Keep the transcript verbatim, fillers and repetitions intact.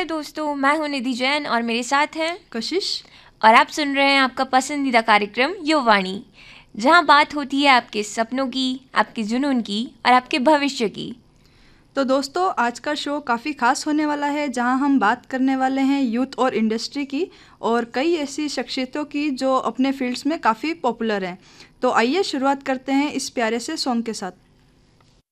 नमस्कार दोस्तों, मैं हूं निधि जैन और मेरे साथ हैं कशिश। और आप सुन रहे हैं आपका पसंदीदा कार्यक्रम युवावाणी, जहां बात होती है आपके सपनों की, आपके जुनून की और आपके भविष्य की। तो दोस्तों, आज का शो काफ़ी खास होने वाला है, जहां हम बात करने वाले हैं यूथ और इंडस्ट्री की और कई ऐसी शख्सियतों की जो अपने फील्ड्स में काफ़ी पॉपुलर हैं। तो आइए शुरुआत करते हैं इस प्यारे से सॉन्ग के साथ।